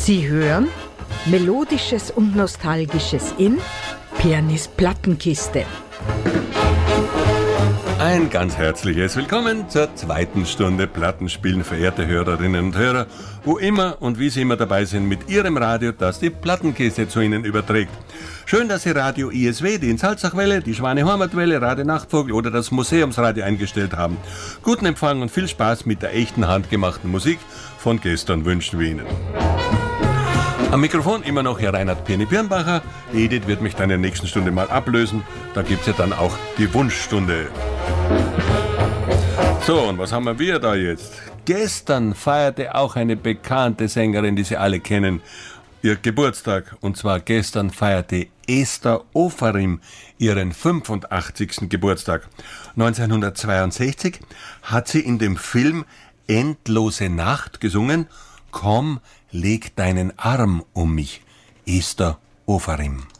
Sie hören Melodisches und Nostalgisches in Pianis Plattenkiste. Ein ganz herzliches Willkommen zur zweiten Stunde Plattenspielen, verehrte Hörerinnen und Hörer, wo immer und wie Sie immer dabei sind mit Ihrem Radio, das die Plattenkiste zu Ihnen überträgt. Schön, dass Sie Radio ISW, die Salzachwelle, die Schwane-Hormat-Welle, Radio Nachtvogel oder das Museumsradio eingestellt haben. Guten Empfang und viel Spaß mit der echten handgemachten Musik von gestern wünschen wir Ihnen. Am Mikrofon immer noch Herr Reinhard Pirni-Birnbacher. Die Edith wird mich dann in der nächsten Stunde mal ablösen. Da gibt's ja dann auch die Wunschstunde. So, und was haben wir da jetzt? Gestern feierte auch eine bekannte Sängerin, die Sie alle kennen, ihr Geburtstag. Und zwar gestern feierte Esther Ofarim ihren 85. Geburtstag. 1962 hat sie in dem Film Endlose Nacht gesungen, Komm, leg deinen Arm um mich, Esther Ofarim.